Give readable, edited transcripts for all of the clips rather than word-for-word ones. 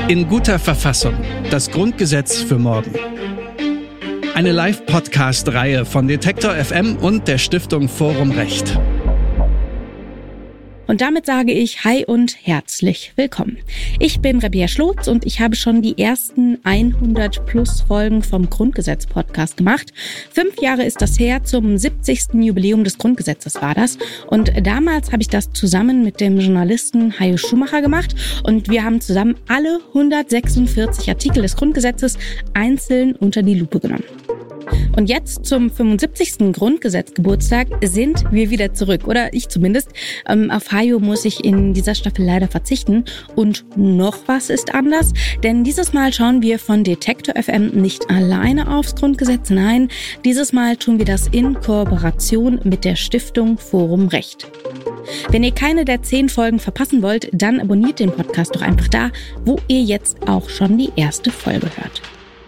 In guter Verfassung. Das Grundgesetz für morgen. Eine Live-Podcast-Reihe von Detektor FM und der Stiftung Forum Recht. Und damit sage ich Hi und herzlich willkommen. Ich bin Rabea Schlotz und ich habe schon die ersten 100 plus Folgen vom Grundgesetz-Podcast gemacht. 5 Jahre ist das her, zum 70. Jubiläum des Grundgesetzes war das. Und damals habe ich das zusammen mit dem Journalisten Hajo Schumacher gemacht. Und wir haben zusammen alle 146 Artikel des Grundgesetzes einzeln unter die Lupe genommen. Und jetzt zum 75. Grundgesetzgeburtstag sind wir wieder zurück. Oder ich zumindest. Auf Hajo muss ich in dieser Staffel leider verzichten. Und noch was ist anders. Denn dieses Mal schauen wir von Detektor FM nicht alleine aufs Grundgesetz. Nein, dieses Mal tun wir das in Kooperation mit der Stiftung Forum Recht. Wenn ihr keine der 10 Folgen verpassen wollt, dann abonniert den Podcast doch einfach da, wo ihr jetzt auch schon die erste Folge hört.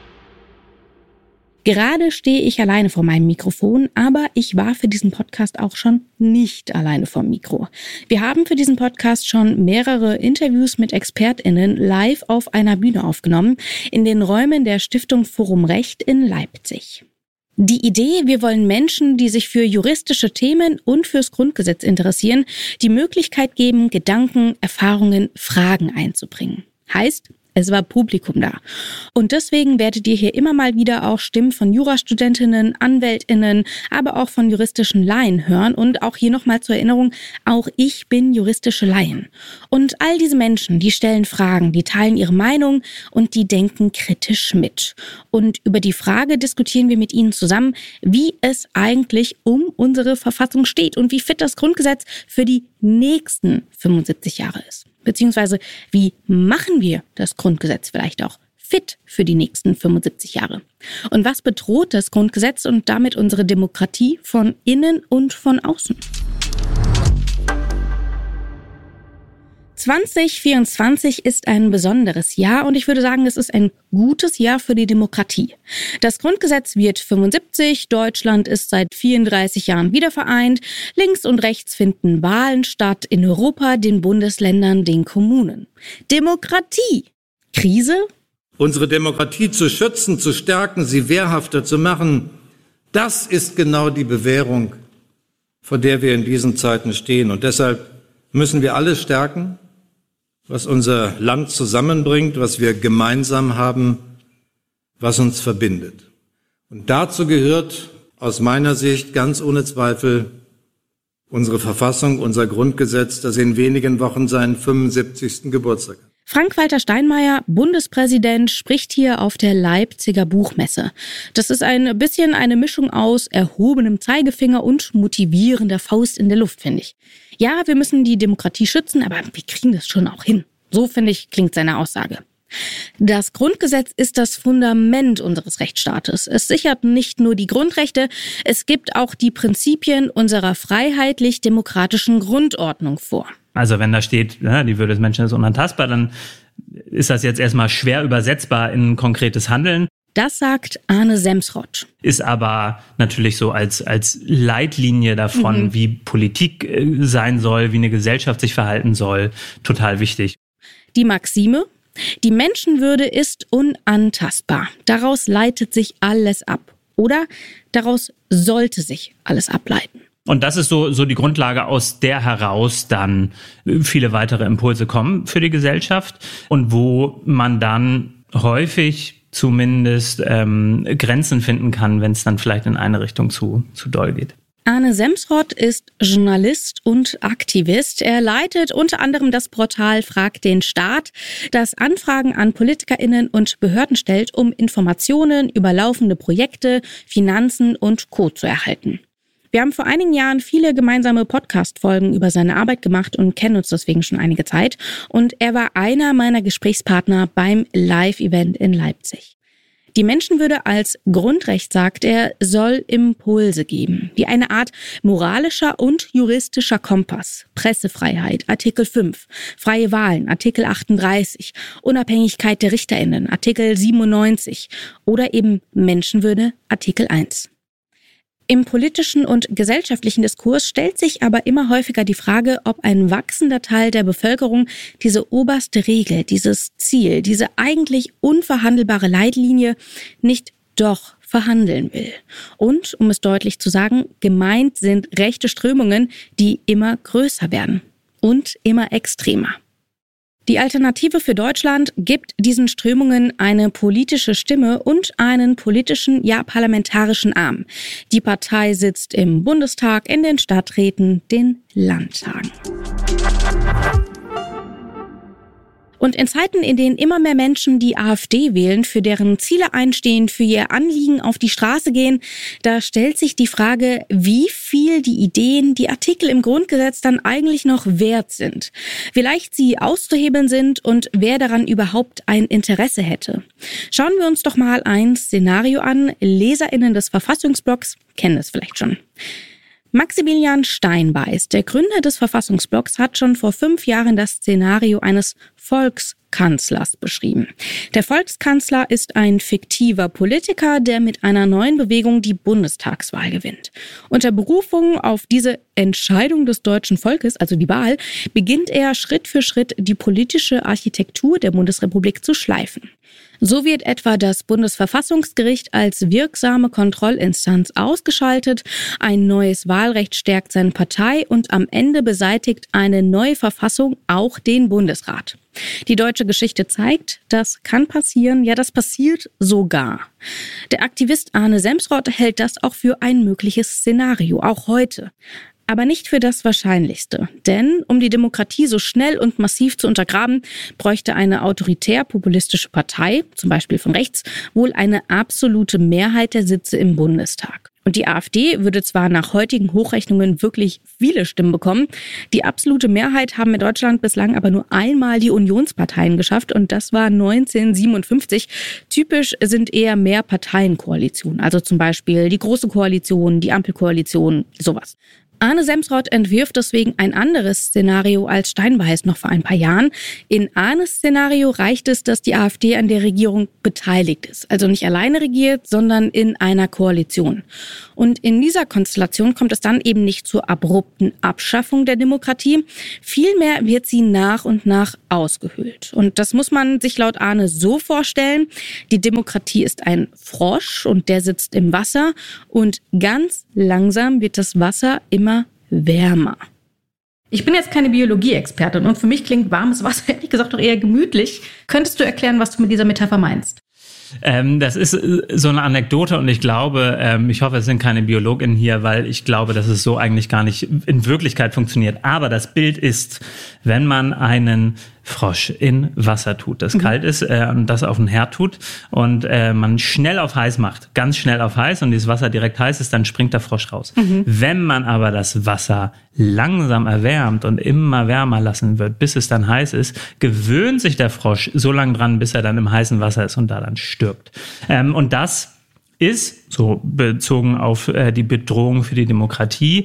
Gerade stehe ich alleine vor meinem Mikrofon, aber ich war für diesen Podcast auch schon nicht alleine vorm Mikro. Wir haben für diesen Podcast schon mehrere Interviews mit ExpertInnen live auf einer Bühne aufgenommen, in den Räumen der Stiftung Forum Recht in Leipzig. Die Idee, wir wollen Menschen, die sich für juristische Themen und fürs Grundgesetz interessieren, die Möglichkeit geben, Gedanken, Erfahrungen, Fragen einzubringen. Heißt, es war Publikum da. Und deswegen werdet ihr hier immer mal wieder auch Stimmen von Jurastudentinnen, AnwältInnen, aber auch von juristischen Laien hören. Und auch hier nochmal zur Erinnerung, auch ich bin juristische Laien. Und all diese Menschen, die stellen Fragen, die teilen ihre Meinung und die denken kritisch mit. Und über die Frage diskutieren wir mit ihnen zusammen, wie es eigentlich um unsere Verfassung steht und wie fit das Grundgesetz für die nächsten 75 Jahre ist. Beziehungsweise, wie machen wir das Grundgesetz vielleicht auch fit für die nächsten 75 Jahre? Und was bedroht das Grundgesetz und damit unsere Demokratie von innen und von außen? 2024 ist ein besonderes Jahr und ich würde sagen, es ist ein gutes Jahr für die Demokratie. Das Grundgesetz wird 75, Deutschland ist seit 34 Jahren wiedervereint, links und rechts finden Wahlen statt, in Europa, den Bundesländern, den Kommunen. Demokratie. Krise? Unsere Demokratie zu schützen, zu stärken, sie wehrhafter zu machen, das ist genau die Bewährung, vor der wir in diesen Zeiten stehen. Und deshalb müssen wir alles stärken, was unser Land zusammenbringt, was wir gemeinsam haben, was uns verbindet. Und dazu gehört aus meiner Sicht ganz ohne Zweifel unsere Verfassung, unser Grundgesetz, das in wenigen Wochen seinen 75. Geburtstag hat. Frank-Walter Steinmeier, Bundespräsident, spricht hier auf der Leipziger Buchmesse. Das ist ein bisschen eine Mischung aus erhobenem Zeigefinger und motivierender Faust in der Luft, finde ich. Ja, wir müssen die Demokratie schützen, aber wir kriegen das schon auch hin. So, finde ich, klingt seine Aussage. Das Grundgesetz ist das Fundament unseres Rechtsstaates. Es sichert nicht nur die Grundrechte, es gibt auch die Prinzipien unserer freiheitlich-demokratischen Grundordnung vor. Also wenn da steht, die Würde des Menschen ist unantastbar, dann ist das jetzt erstmal schwer übersetzbar in konkretes Handeln. Das sagt Arne Semsrott. Ist aber natürlich so als Leitlinie davon, wie Politik sein soll, wie eine Gesellschaft sich verhalten soll, total wichtig. Die Maxime: Die Menschenwürde ist unantastbar. Daraus leitet sich alles ab. Oder daraus sollte sich alles ableiten. Und das ist so die Grundlage, aus der heraus dann viele weitere Impulse kommen für die Gesellschaft und wo man dann häufig zumindest Grenzen finden kann, wenn es dann vielleicht in eine Richtung zu doll geht. Arne Semsrott ist Journalist und Aktivist. Er leitet unter anderem das Portal Frag den Staat, das Anfragen an PolitikerInnen und Behörden stellt, um Informationen über laufende Projekte, Finanzen und Co. zu erhalten. Wir haben vor einigen Jahren viele gemeinsame Podcast-Folgen über seine Arbeit gemacht und kennen uns deswegen schon einige Zeit. Und er war einer meiner Gesprächspartner beim Live-Event in Leipzig. Die Menschenwürde als Grundrecht, sagt er, soll Impulse geben, wie eine Art moralischer und juristischer Kompass. Pressefreiheit, Artikel 5, freie Wahlen, Artikel 38, Unabhängigkeit der RichterInnen, Artikel 97 oder eben Menschenwürde, Artikel 1. Im politischen und gesellschaftlichen Diskurs stellt sich aber immer häufiger die Frage, ob ein wachsender Teil der Bevölkerung diese oberste Regel, dieses Ziel, diese eigentlich unverhandelbare Leitlinie nicht doch verhandeln will. Und, um es deutlich zu sagen, gemeint sind rechte Strömungen, die immer größer werden und immer extremer. Die Alternative für Deutschland gibt diesen Strömungen eine politische Stimme und einen politischen, ja parlamentarischen Arm. Die Partei sitzt im Bundestag, in den Stadträten, den Landtagen. Und in Zeiten, in denen immer mehr Menschen die AfD wählen, für deren Ziele einstehen, für ihr Anliegen auf die Straße gehen, da stellt sich die Frage, wie viel die Ideen, die Artikel im Grundgesetz dann eigentlich noch wert sind, wie leicht sie auszuhebeln sind und wer daran überhaupt ein Interesse hätte. Schauen wir uns doch mal ein Szenario an. LeserInnen des Verfassungsblocks kennen es vielleicht schon. Maximilian Steinbeiß, der Gründer des Verfassungsblocks, hat schon vor 5 Jahren das Szenario eines Volkskanzlers beschrieben. Der Volkskanzler ist ein fiktiver Politiker, der mit einer neuen Bewegung die Bundestagswahl gewinnt. Unter Berufung auf diese Entscheidung des deutschen Volkes, also die Wahl, beginnt er Schritt für Schritt die politische Architektur der Bundesrepublik zu schleifen. So wird etwa das Bundesverfassungsgericht als wirksame Kontrollinstanz ausgeschaltet, ein neues Wahlrecht stärkt seine Partei und am Ende beseitigt eine neue Verfassung auch den Bundesrat. Die deutsche Geschichte zeigt, das kann passieren, ja, das passiert sogar. Der Aktivist Arne Semsrott hält das auch für ein mögliches Szenario, auch heute. Aber nicht für das Wahrscheinlichste. Denn um die Demokratie so schnell und massiv zu untergraben, bräuchte eine autoritär-populistische Partei, zum Beispiel von rechts, wohl eine absolute Mehrheit der Sitze im Bundestag. Und die AfD würde zwar nach heutigen Hochrechnungen wirklich viele Stimmen bekommen, die absolute Mehrheit haben in Deutschland bislang aber nur einmal die Unionsparteien geschafft und das war 1957. Typisch sind eher Mehrparteienkoalitionen, also zum Beispiel die Große Koalition, die Ampelkoalition, sowas. Arne Semsrott entwirft deswegen ein anderes Szenario als Steinbeiß noch vor ein paar Jahren. In Arnes Szenario reicht es, dass die AfD an der Regierung beteiligt ist. Also nicht alleine regiert, sondern in einer Koalition. Und in dieser Konstellation kommt es dann eben nicht zur abrupten Abschaffung der Demokratie. Vielmehr wird sie nach und nach ausgehöhlt. Und das muss man sich laut Arne so vorstellen. Die Demokratie ist ein Frosch und der sitzt im Wasser. Und ganz langsam wird das Wasser immer wärmer. Ich bin jetzt keine Biologie-Expertin und für mich klingt warmes Wasser ehrlich gesagt doch eher gemütlich. Könntest du erklären, was du mit dieser Metapher meinst? Das ist so eine Anekdote und ich glaube, ich hoffe, es sind keine BiologInnen hier, weil ich glaube, dass es so eigentlich gar nicht in Wirklichkeit funktioniert. Aber das Bild ist, wenn man einen Frosch in Wasser tut, das kalt ist, und das auf den Herd tut und man schnell auf heiß macht, ganz schnell auf heiß und dieses Wasser direkt heiß ist, dann springt der Frosch raus. Wenn man aber das Wasser langsam erwärmt und immer wärmer lassen wird, bis es dann heiß ist, gewöhnt sich der Frosch so lange dran, bis er dann im heißen Wasser ist und da dann stirbt. Und das ist, so bezogen auf die Bedrohung für die Demokratie,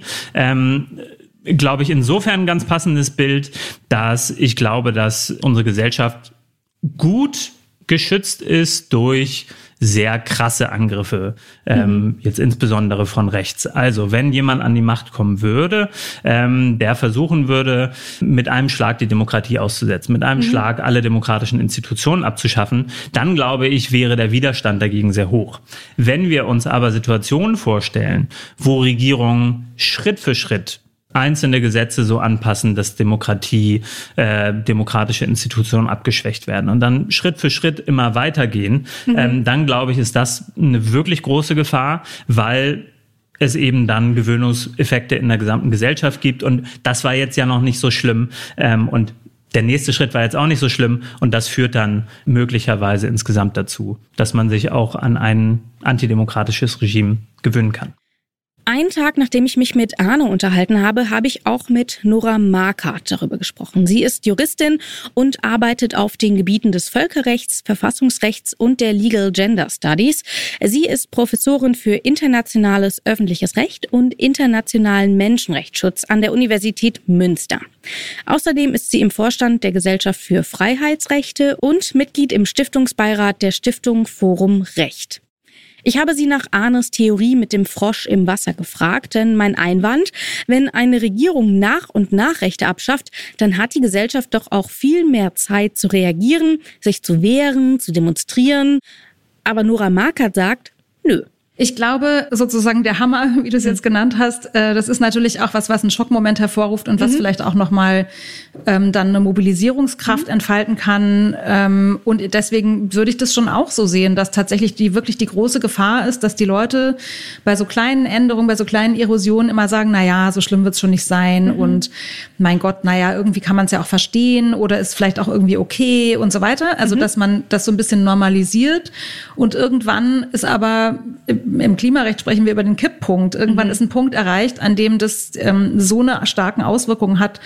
glaube ich, insofern ein ganz passendes Bild, dass ich glaube, dass unsere Gesellschaft gut geschützt ist durch sehr krasse Angriffe, jetzt insbesondere von rechts. Also wenn jemand an die Macht kommen würde, der versuchen würde, mit einem Schlag die Demokratie auszusetzen, mit einem Schlag alle demokratischen Institutionen abzuschaffen, dann glaube ich, wäre der Widerstand dagegen sehr hoch. Wenn wir uns aber Situationen vorstellen, wo Regierungen Schritt für Schritt einzelne Gesetze so anpassen, dass demokratische Institutionen abgeschwächt werden und dann Schritt für Schritt immer weitergehen, dann glaube ich, ist das eine wirklich große Gefahr, weil es eben dann Gewöhnungseffekte in der gesamten Gesellschaft gibt und das war jetzt ja noch nicht so schlimm und der nächste Schritt war jetzt auch nicht so schlimm und das führt dann möglicherweise insgesamt dazu, dass man sich auch an ein antidemokratisches Regime gewöhnen kann. Einen Tag, nachdem ich mich mit Arne unterhalten habe, habe ich auch mit Nora Marquardt darüber gesprochen. Sie ist Juristin und arbeitet auf den Gebieten des Völkerrechts, Verfassungsrechts und der Legal Gender Studies. Sie ist Professorin für internationales öffentliches Recht und internationalen Menschenrechtsschutz an der Universität Münster. Außerdem ist sie im Vorstand der Gesellschaft für Freiheitsrechte und Mitglied im Stiftungsbeirat der Stiftung Forum Recht. Ich habe sie nach Arnes Theorie mit dem Frosch im Wasser gefragt, denn mein Einwand, wenn eine Regierung nach und nach Rechte abschafft, dann hat die Gesellschaft doch auch viel mehr Zeit zu reagieren, sich zu wehren, zu demonstrieren. Aber Nora Markert sagt, nö. Ich glaube, sozusagen der Hammer, wie du es jetzt genannt hast, das ist natürlich auch was einen Schockmoment hervorruft und was vielleicht auch nochmal dann eine Mobilisierungskraft entfalten kann. Und deswegen würde ich das schon auch so sehen, dass tatsächlich wirklich die große Gefahr ist, dass die Leute bei so kleinen Änderungen, bei so kleinen Erosionen immer sagen, na ja, so schlimm wird's schon nicht sein und mein Gott, na ja, irgendwie kann man es ja auch verstehen oder ist vielleicht auch irgendwie okay und so weiter. Also, dass man das so ein bisschen normalisiert und irgendwann ist aber im Klimarecht sprechen wir über den Kipppunkt. Irgendwann ist ein Punkt erreicht, an dem das so eine starken Auswirkungen hat,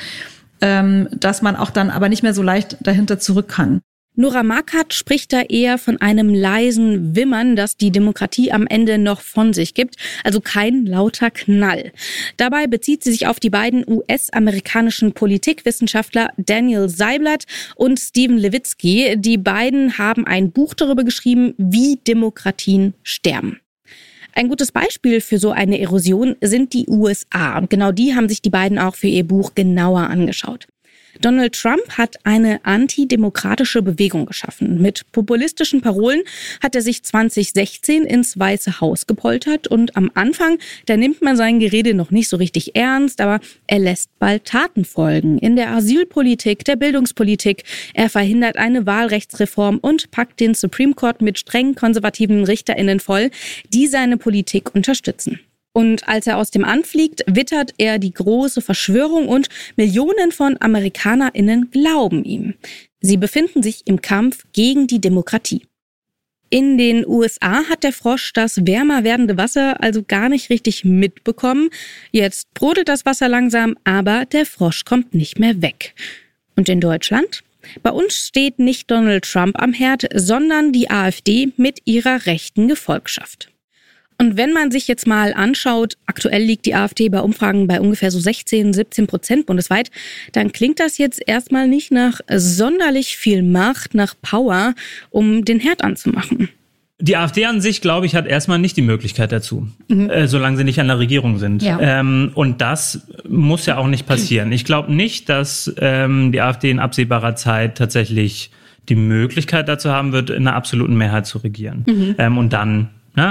dass man auch dann aber nicht mehr so leicht dahinter zurück kann. Nora Markert spricht da eher von einem leisen Wimmern, das die Demokratie am Ende noch von sich gibt, also kein lauter Knall. Dabei bezieht sie sich auf die beiden US-amerikanischen Politikwissenschaftler Daniel Seibert und Steven Levitsky. Die beiden haben ein Buch darüber geschrieben, wie Demokratien sterben. Ein gutes Beispiel für so eine Erosion sind die USA. Und genau die haben sich die beiden auch für ihr Buch genauer angeschaut. Donald Trump hat eine antidemokratische Bewegung geschaffen. Mit populistischen Parolen hat er sich 2016 ins Weiße Haus gepoltert und am Anfang, da nimmt man sein Gerede noch nicht so richtig ernst, aber er lässt bald Taten folgen. In der Asylpolitik, der Bildungspolitik, er verhindert eine Wahlrechtsreform und packt den Supreme Court mit streng konservativen RichterInnen voll, die seine Politik unterstützen. Und als er aus dem Amt fliegt, wittert er die große Verschwörung und Millionen von AmerikanerInnen glauben ihm. Sie befinden sich im Kampf gegen die Demokratie. In den USA hat der Frosch das wärmer werdende Wasser also gar nicht richtig mitbekommen. Jetzt brodelt das Wasser langsam, aber der Frosch kommt nicht mehr weg. Und in Deutschland? Bei uns steht nicht Donald Trump am Herd, sondern die AfD mit ihrer rechten Gefolgschaft. Und wenn man sich jetzt mal anschaut, aktuell liegt die AfD bei Umfragen bei ungefähr so 16-17% bundesweit, dann klingt das jetzt erstmal nicht nach sonderlich viel Macht, nach Power, um den Herd anzumachen. Die AfD an sich, glaube ich, hat erstmal nicht die Möglichkeit dazu, solange sie nicht an der Regierung sind. Ja. Und das muss ja auch nicht passieren. Ich glaube nicht, dass die AfD in absehbarer Zeit tatsächlich die Möglichkeit dazu haben wird, in einer absoluten Mehrheit zu regieren. Und dann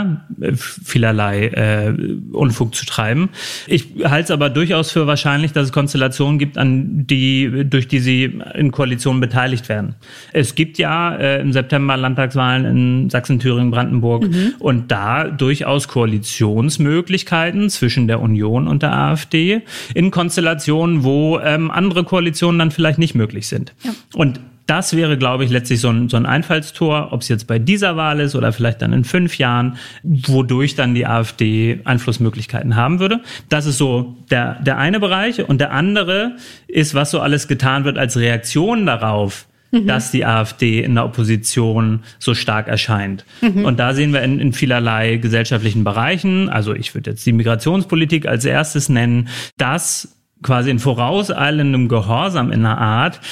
vielerlei Unfug zu treiben. Ich halte es aber durchaus für wahrscheinlich, dass es Konstellationen gibt, durch die sie in Koalitionen beteiligt werden. Es gibt ja im September Landtagswahlen in Sachsen, Thüringen, Brandenburg und da durchaus Koalitionsmöglichkeiten zwischen der Union und der AfD in Konstellationen, wo andere Koalitionen dann vielleicht nicht möglich sind. Ja. Und das wäre, glaube ich, letztlich so ein Einfallstor, ob es jetzt bei dieser Wahl ist oder vielleicht dann in 5 Jahren, wodurch dann die AfD Einflussmöglichkeiten haben würde. Das ist so der eine Bereich. Und der andere ist, was so alles getan wird als Reaktion darauf, dass die AfD in der Opposition so stark erscheint. Und da sehen wir in vielerlei gesellschaftlichen Bereichen, also ich würde jetzt die Migrationspolitik als erstes nennen, dass quasi in vorauseilendem Gehorsam in einer Art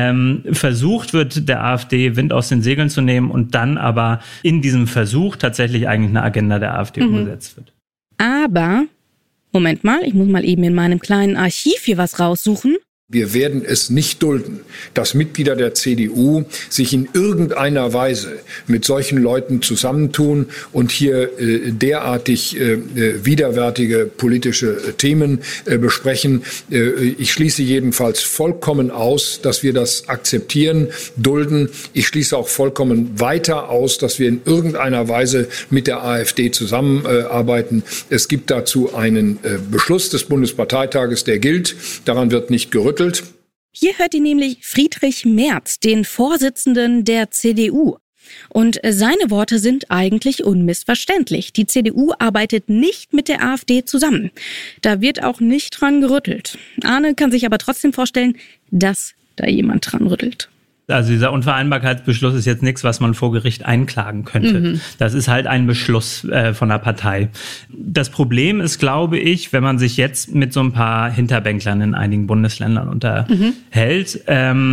versucht wird, der AfD Wind aus den Segeln zu nehmen und dann aber in diesem Versuch tatsächlich eigentlich eine Agenda der AfD umgesetzt wird. Aber, Moment mal, ich muss mal eben in meinem kleinen Archiv hier was raussuchen. Wir werden es nicht dulden, dass Mitglieder der CDU sich in irgendeiner Weise mit solchen Leuten zusammentun und hier derartig widerwärtige politische Themen besprechen. Ich schließe jedenfalls vollkommen aus, dass wir das akzeptieren, dulden. Ich schließe auch vollkommen weiter aus, dass wir in irgendeiner Weise mit der AfD zusammenarbeiten. Es gibt dazu einen Beschluss des Bundesparteitages, der gilt. Daran wird nicht gerüttelt. Hier hört ihr nämlich Friedrich Merz, den Vorsitzenden der CDU. Und seine Worte sind eigentlich unmissverständlich. Die CDU arbeitet nicht mit der AfD zusammen. Da wird auch nicht dran gerüttelt. Arne kann sich aber trotzdem vorstellen, dass da jemand dran rüttelt. Also dieser Unvereinbarkeitsbeschluss ist jetzt nichts, was man vor Gericht einklagen könnte. Das ist halt ein Beschluss von der Partei. Das Problem ist, glaube ich, wenn man sich jetzt mit so ein paar Hinterbänklern in einigen Bundesländern unterhält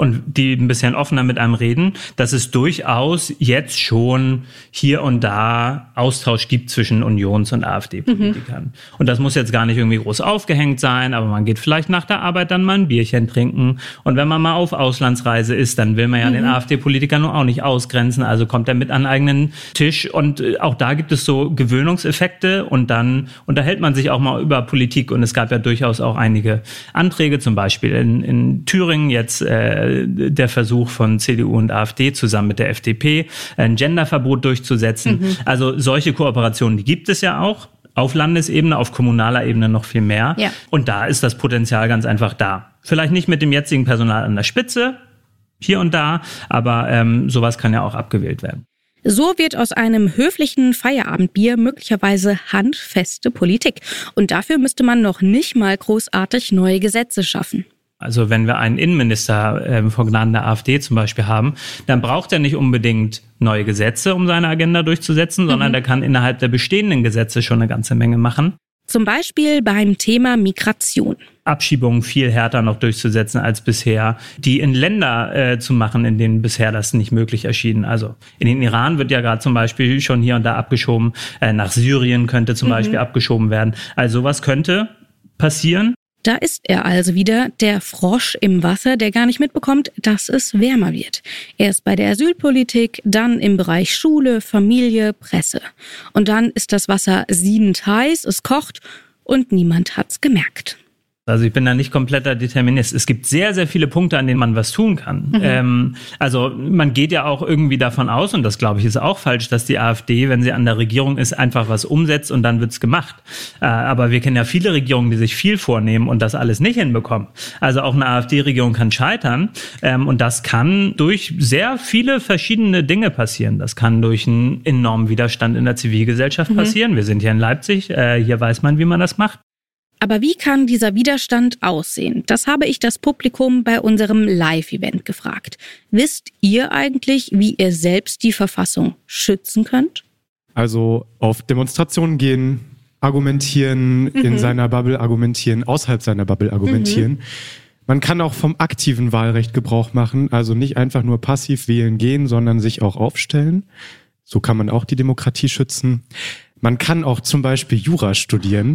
und die ein bisschen offener mit einem reden, dass es durchaus jetzt schon hier und da Austausch gibt zwischen Unions- und AfD-Politikern. Und das muss jetzt gar nicht irgendwie groß aufgehängt sein, aber man geht vielleicht nach der Arbeit dann mal ein Bierchen trinken. Und wenn man mal auf Auslandsreise ist, dann will man ja den AfD-Politiker nur auch nicht ausgrenzen, also kommt er mit an einen eigenen Tisch. Und auch da gibt es so Gewöhnungseffekte und dann unterhält man sich auch mal über Politik. Und es gab ja durchaus auch einige Anträge, zum Beispiel in Thüringen jetzt der Versuch von CDU und AfD zusammen mit der FDP, ein Genderverbot durchzusetzen. Also solche Kooperationen, die gibt es ja auch. Auf Landesebene, auf kommunaler Ebene noch viel mehr. Ja. Und da ist das Potenzial ganz einfach da. Vielleicht nicht mit dem jetzigen Personal an der Spitze, hier und da, aber sowas kann ja auch abgewählt werden. So wird aus einem höflichen Feierabendbier möglicherweise handfeste Politik. Und dafür müsste man noch nicht mal großartig neue Gesetze schaffen. Also wenn wir einen Innenminister vor Gnaden der AfD zum Beispiel haben, dann braucht er nicht unbedingt neue Gesetze, um seine Agenda durchzusetzen, sondern der kann innerhalb der bestehenden Gesetze schon eine ganze Menge machen. Zum Beispiel beim Thema Migration. Abschiebungen viel härter noch durchzusetzen als bisher, die in Länder zu machen, in denen bisher das nicht möglich erschien. Also in den Iran wird ja gerade zum Beispiel schon hier und da abgeschoben, nach Syrien könnte zum Beispiel abgeschoben werden. Also sowas könnte passieren. Da ist er also wieder, der Frosch im Wasser, der gar nicht mitbekommt, dass es wärmer wird. Erst bei der Asylpolitik, dann im Bereich Schule, Familie, Presse. Und dann ist das Wasser siedend heiß, es kocht und niemand hat's gemerkt. Also ich bin da nicht kompletter Determinist. Es gibt sehr, sehr viele Punkte, an denen man was tun kann. Also man geht ja auch irgendwie davon aus, und das glaube ich ist auch falsch, dass die AfD, wenn sie an der Regierung ist, einfach was umsetzt und dann wird's gemacht. Aber wir kennen ja viele Regierungen, die sich viel vornehmen und das alles nicht hinbekommen. Also auch eine AfD-Regierung kann scheitern. Und das kann durch sehr viele verschiedene Dinge passieren. Das kann durch einen enormen Widerstand in der Zivilgesellschaft passieren. Wir sind hier in Leipzig. Hier weiß man, wie man das macht. Aber wie kann dieser Widerstand aussehen? Das habe ich das Publikum bei unserem Live-Event gefragt. Wisst ihr eigentlich, wie ihr selbst die Verfassung schützen könnt? Also auf Demonstrationen gehen, argumentieren, in seiner Bubble argumentieren, außerhalb seiner Bubble argumentieren. Man kann auch vom aktiven Wahlrecht Gebrauch machen, also nicht einfach nur passiv wählen gehen, sondern sich auch aufstellen. So kann man auch die Demokratie schützen. Man kann auch zum Beispiel Jura studieren.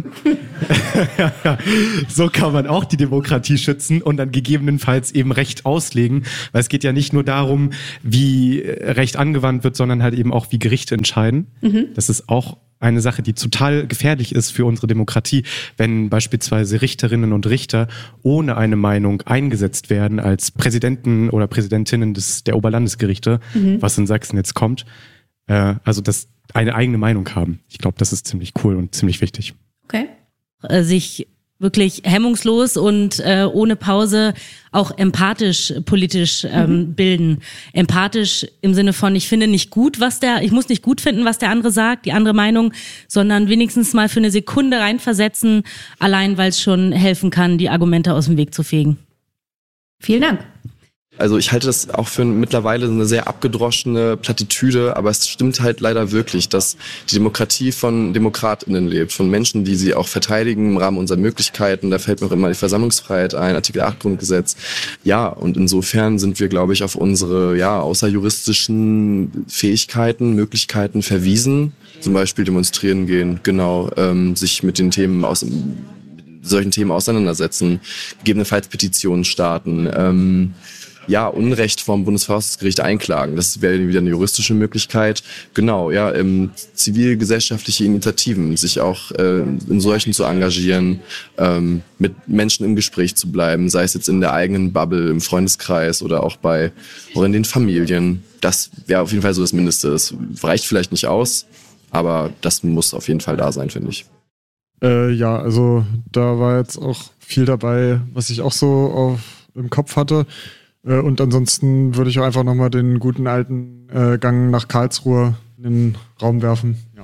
So kann man auch die Demokratie schützen und dann gegebenenfalls eben Recht auslegen. Weil es geht ja nicht nur darum, wie Recht angewandt wird, sondern halt eben auch, wie Gerichte entscheiden. Das ist auch eine Sache, die total gefährlich ist für unsere Demokratie, wenn beispielsweise Richterinnen und Richter ohne eine Meinung eingesetzt werden als Präsidenten oder Präsidentinnen der Oberlandesgerichte, was in Sachsen jetzt kommt. Also das eine eigene Meinung haben. Ich glaube, das ist ziemlich cool und ziemlich wichtig. Okay. Sich wirklich hemmungslos und ohne Pause auch empathisch politisch bilden. Empathisch im Sinne von, ich muss nicht gut finden, was der andere sagt, die andere Meinung, sondern wenigstens mal für eine Sekunde reinversetzen, allein weil es schon helfen kann, die Argumente aus dem Weg zu fegen. Vielen Dank. Also ich halte das auch für mittlerweile eine sehr abgedroschene Plattitüde, aber es stimmt halt leider wirklich, dass die Demokratie von DemokratInnen lebt, von Menschen, die sie auch verteidigen im Rahmen unserer Möglichkeiten. Da fällt mir auch immer die Versammlungsfreiheit ein, Artikel 8 Grundgesetz. Ja, und insofern sind wir, glaube ich, auf unsere außerjuristischen Fähigkeiten, Möglichkeiten verwiesen. Zum Beispiel demonstrieren gehen, genau, sich mit den solchen Themen auseinandersetzen, gegebenenfalls Petitionen starten, Unrecht vom Bundesverfassungsgericht einklagen. Das wäre wieder eine juristische Möglichkeit. Genau, zivilgesellschaftliche Initiativen, sich auch in solchen zu engagieren, mit Menschen im Gespräch zu bleiben, sei es jetzt in der eigenen Bubble, im Freundeskreis oder auch in den Familien. Das wäre auf jeden Fall so das Mindeste. Das reicht vielleicht nicht aus, aber das muss auf jeden Fall da sein, finde ich. Also da war jetzt auch viel dabei, was ich auch so im Kopf hatte. Und ansonsten würde ich auch einfach nochmal den guten alten Gang nach Karlsruhe in den Raum werfen. Ja.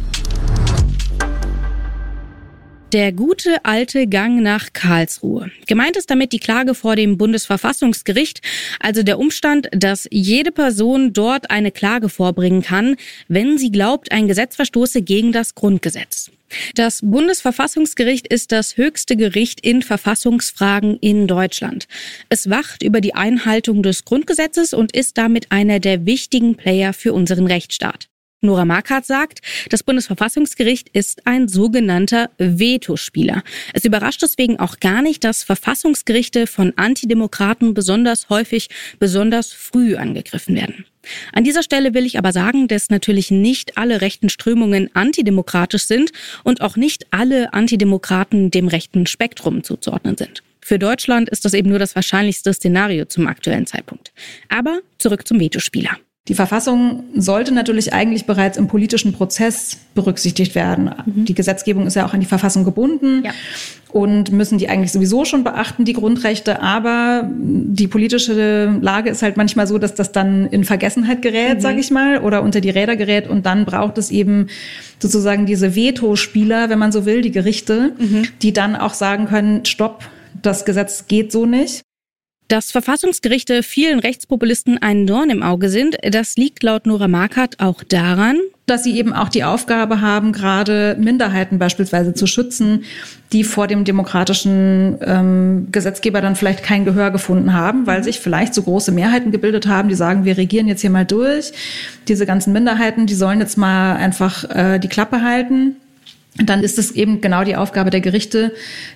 Der gute alte Gang nach Karlsruhe. Gemeint ist damit die Klage vor dem Bundesverfassungsgericht, also der Umstand, dass jede Person dort eine Klage vorbringen kann, wenn sie glaubt, ein Gesetz verstoße gegen das Grundgesetz. Das Bundesverfassungsgericht ist das höchste Gericht in Verfassungsfragen in Deutschland. Es wacht über die Einhaltung des Grundgesetzes und ist damit einer der wichtigen Player für unseren Rechtsstaat. Nora Marquardt sagt, das Bundesverfassungsgericht ist ein sogenannter Vetospieler. Es überrascht deswegen auch gar nicht, dass Verfassungsgerichte von Antidemokraten besonders häufig, besonders früh angegriffen werden. An dieser Stelle will ich aber sagen, dass natürlich nicht alle rechten Strömungen antidemokratisch sind und auch nicht alle Antidemokraten dem rechten Spektrum zuzuordnen sind. Für Deutschland ist das eben nur das wahrscheinlichste Szenario zum aktuellen Zeitpunkt. Aber zurück zum Vetospieler. Die Verfassung sollte natürlich eigentlich bereits im politischen Prozess berücksichtigt werden. Die Gesetzgebung ist ja auch an die Verfassung gebunden und müssen die eigentlich sowieso schon beachten, die Grundrechte. Aber die politische Lage ist halt manchmal so, dass das dann in Vergessenheit gerät, sage ich mal, oder unter die Räder gerät. Und dann braucht es eben sozusagen diese Vetospieler, wenn man so will, die Gerichte, die dann auch sagen können, stopp, das Gesetz geht so nicht. Dass Verfassungsgerichte vielen Rechtspopulisten ein Dorn im Auge sind, das liegt laut Nora Marquardt auch daran, dass sie eben auch die Aufgabe haben, gerade Minderheiten beispielsweise zu schützen, die vor dem demokratischen Gesetzgeber dann vielleicht kein Gehör gefunden haben, weil sich vielleicht so große Mehrheiten gebildet haben, die sagen, wir regieren jetzt hier mal durch. Diese ganzen Minderheiten, die sollen jetzt mal einfach die Klappe halten. Dann ist es eben genau die Aufgabe der Gerichte,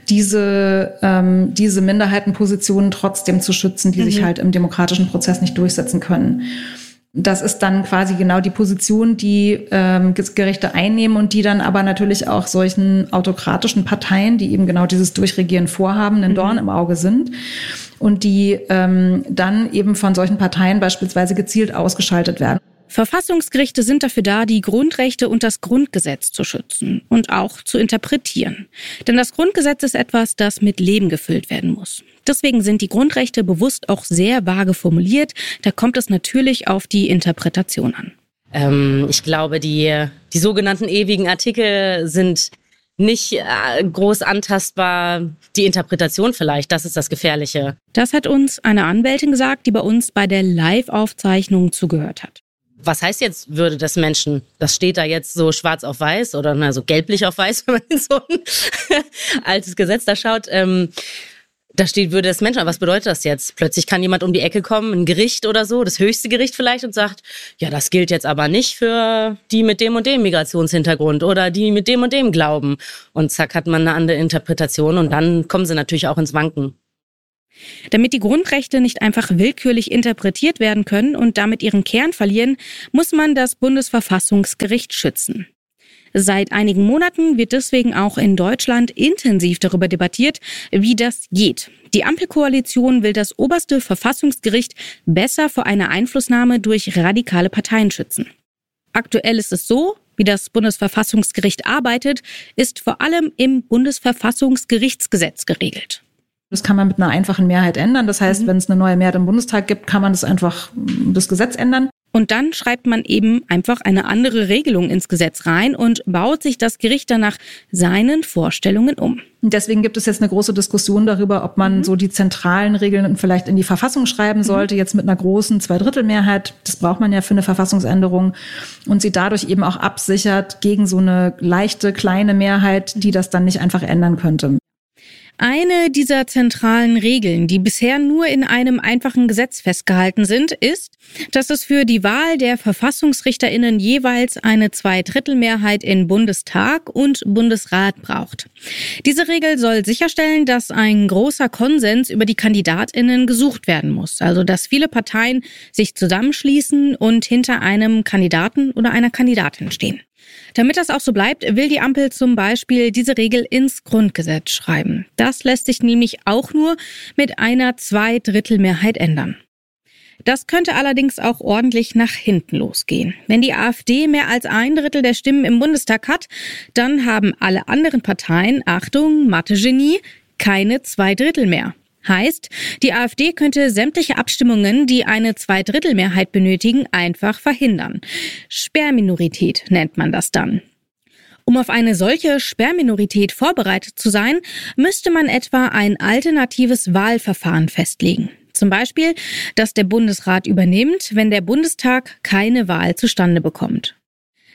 diese Minderheitenpositionen trotzdem zu schützen, die sich halt im demokratischen Prozess nicht durchsetzen können. Das ist dann quasi genau die Position, die Gerichte einnehmen und die dann aber natürlich auch solchen autokratischen Parteien, die eben genau dieses Durchregieren vorhaben, ein Dorn im Auge sind und die dann eben von solchen Parteien beispielsweise gezielt ausgeschaltet werden. Verfassungsgerichte sind dafür da, die Grundrechte und das Grundgesetz zu schützen und auch zu interpretieren. Denn das Grundgesetz ist etwas, das mit Leben gefüllt werden muss. Deswegen sind die Grundrechte bewusst auch sehr vage formuliert. Da kommt es natürlich auf die Interpretation an. Ich glaube, die sogenannten ewigen Artikel sind nicht groß antastbar. Die Interpretation vielleicht, das ist das Gefährliche. Das hat uns eine Anwältin gesagt, die bei uns bei der Live-Aufzeichnung zugehört hat. Was heißt jetzt Würde des Menschen? Das steht da jetzt so schwarz auf weiß oder so gelblich auf weiß, wenn man in so ein altes Gesetz da schaut. Da steht Würde des Menschen. Aber was bedeutet das jetzt? Plötzlich kann jemand um die Ecke kommen, ein Gericht oder so, das höchste Gericht vielleicht, und sagt, ja, das gilt jetzt aber nicht für die mit dem und dem Migrationshintergrund oder die mit dem und dem Glauben. Und zack, hat man eine andere Interpretation und dann kommen sie natürlich auch ins Wanken. Damit die Grundrechte nicht einfach willkürlich interpretiert werden können und damit ihren Kern verlieren, muss man das Bundesverfassungsgericht schützen. Seit einigen Monaten wird deswegen auch in Deutschland intensiv darüber debattiert, wie das geht. Die Ampelkoalition will das oberste Verfassungsgericht besser vor einer Einflussnahme durch radikale Parteien schützen. Aktuell ist es so, wie das Bundesverfassungsgericht arbeitet, ist vor allem im Bundesverfassungsgerichtsgesetz geregelt. Das kann man mit einer einfachen Mehrheit ändern. Das heißt, wenn es eine neue Mehrheit im Bundestag gibt, kann man das Gesetz ändern. Und dann schreibt man eben einfach eine andere Regelung ins Gesetz rein und baut sich das Gericht danach seinen Vorstellungen um. Deswegen gibt es jetzt eine große Diskussion darüber, ob man so die zentralen Regeln vielleicht in die Verfassung schreiben sollte, jetzt mit einer großen Zweidrittelmehrheit. Das braucht man ja für eine Verfassungsänderung. Und sie dadurch eben auch absichert gegen so eine leichte, kleine Mehrheit, die das dann nicht einfach ändern könnte. Eine dieser zentralen Regeln, die bisher nur in einem einfachen Gesetz festgehalten sind, ist, dass es für die Wahl der VerfassungsrichterInnen jeweils eine Zweidrittelmehrheit in Bundestag und Bundesrat braucht. Diese Regel soll sicherstellen, dass ein großer Konsens über die KandidatInnen gesucht werden muss, also dass viele Parteien sich zusammenschließen und hinter einem Kandidaten oder einer Kandidatin stehen. Damit das auch so bleibt, will die Ampel zum Beispiel diese Regel ins Grundgesetz schreiben. Das lässt sich nämlich auch nur mit einer Zweidrittelmehrheit ändern. Das könnte allerdings auch ordentlich nach hinten losgehen. Wenn die AfD mehr als 1/3 der Stimmen im Bundestag hat, dann haben alle anderen Parteien, Achtung, Mathe-Genie, keine Zweidrittel mehr. Heißt, die AfD könnte sämtliche Abstimmungen, die eine Zweidrittelmehrheit benötigen, einfach verhindern. Sperrminorität nennt man das dann. Um auf eine solche Sperrminorität vorbereitet zu sein, müsste man etwa ein alternatives Wahlverfahren festlegen. Zum Beispiel, dass der Bundesrat übernimmt, wenn der Bundestag keine Wahl zustande bekommt.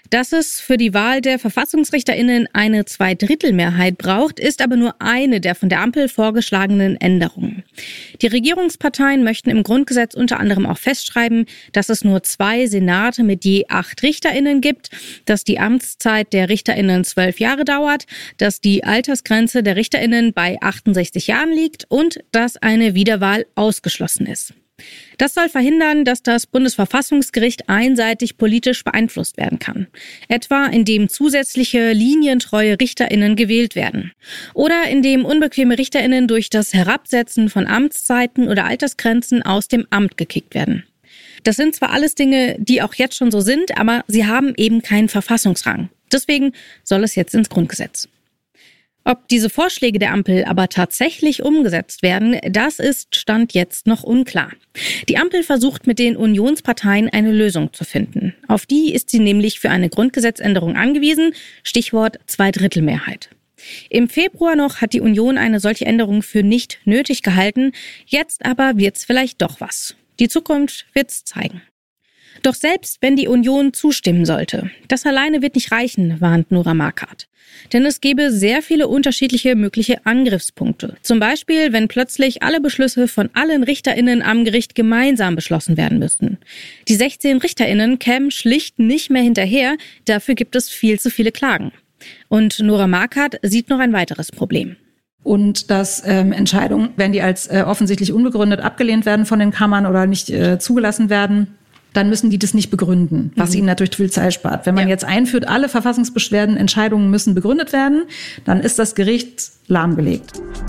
Dass es für die Wahl der VerfassungsrichterInnen eine Zweidrittelmehrheit braucht, ist aber nur eine der von der Ampel vorgeschlagenen Änderungen. Die Regierungsparteien möchten im Grundgesetz unter anderem auch festschreiben, dass es nur 2 Senate mit je 8 RichterInnen gibt, dass die Amtszeit der RichterInnen 12 Jahre dauert, dass die Altersgrenze der RichterInnen bei 68 Jahren liegt und dass eine Wiederwahl ausgeschlossen ist. Das soll verhindern, dass das Bundesverfassungsgericht einseitig politisch beeinflusst werden kann. Etwa indem zusätzliche linientreue RichterInnen gewählt werden. Oder indem unbequeme RichterInnen durch das Herabsetzen von Amtszeiten oder Altersgrenzen aus dem Amt gekickt werden. Das sind zwar alles Dinge, die auch jetzt schon so sind, aber sie haben eben keinen Verfassungsrang. Deswegen soll es jetzt ins Grundgesetz. Ob diese Vorschläge der Ampel aber tatsächlich umgesetzt werden, das ist Stand jetzt noch unklar. Die Ampel versucht mit den Unionsparteien eine Lösung zu finden. Auf die ist sie nämlich für eine Grundgesetzänderung angewiesen, Stichwort Zweidrittelmehrheit. Im Februar noch hat die Union eine solche Änderung für nicht nötig gehalten, jetzt aber wird's vielleicht doch was. Die Zukunft wird's zeigen. Doch selbst wenn die Union zustimmen sollte, das alleine wird nicht reichen, warnt Nora Marquardt. Denn es gäbe sehr viele unterschiedliche mögliche Angriffspunkte. Zum Beispiel, wenn plötzlich alle Beschlüsse von allen RichterInnen am Gericht gemeinsam beschlossen werden müssten. Die 16 RichterInnen kämen schlicht nicht mehr hinterher, dafür gibt es viel zu viele Klagen. Und Nora Marquardt sieht noch ein weiteres Problem. Und dass Entscheidungen, wenn die als offensichtlich unbegründet abgelehnt werden von den Kammern oder nicht zugelassen werden, dann müssen die das nicht begründen, was ihnen natürlich viel Zeit spart. Wenn man jetzt einführt, alle Verfassungsbeschwerden, Entscheidungen müssen begründet werden, dann ist das Gericht lahmgelegt.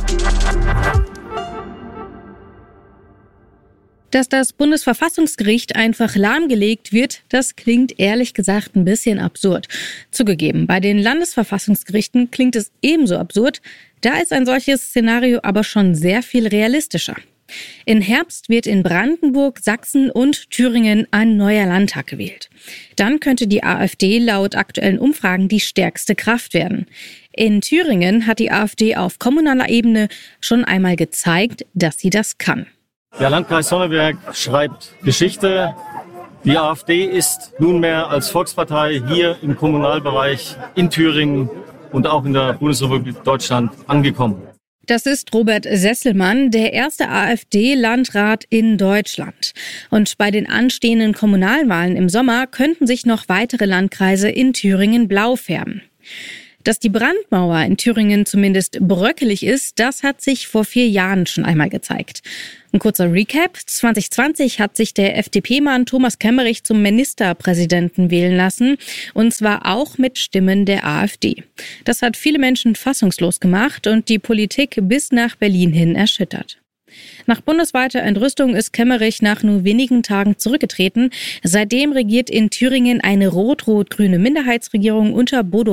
Dass das Bundesverfassungsgericht einfach lahmgelegt wird, das klingt ehrlich gesagt ein bisschen absurd. Zugegeben, bei den Landesverfassungsgerichten klingt es ebenso absurd, da ist ein solches Szenario aber schon sehr viel realistischer. Im Herbst wird in Brandenburg, Sachsen und Thüringen ein neuer Landtag gewählt. Dann könnte die AfD laut aktuellen Umfragen die stärkste Kraft werden. In Thüringen hat die AfD auf kommunaler Ebene schon einmal gezeigt, dass sie das kann. Der Landkreis Sonneberg schreibt Geschichte. Die AfD ist nunmehr als Volkspartei hier im Kommunalbereich in Thüringen und auch in der Bundesrepublik Deutschland angekommen. Das ist Robert Sesselmann, der erste AfD-Landrat in Deutschland. Und bei den anstehenden Kommunalwahlen im Sommer könnten sich noch weitere Landkreise in Thüringen blau färben. Dass die Brandmauer in Thüringen zumindest bröckelig ist, das hat sich vor 4 Jahren schon einmal gezeigt. Ein kurzer Recap. 2020 hat sich der FDP-Mann Thomas Kemmerich zum Ministerpräsidenten wählen lassen. Und zwar auch mit Stimmen der AfD. Das hat viele Menschen fassungslos gemacht und die Politik bis nach Berlin hin erschüttert. Nach bundesweiter Entrüstung ist Kemmerich nach nur wenigen Tagen zurückgetreten. Seitdem regiert in Thüringen eine rot-rot-grüne Minderheitsregierung unter Bodo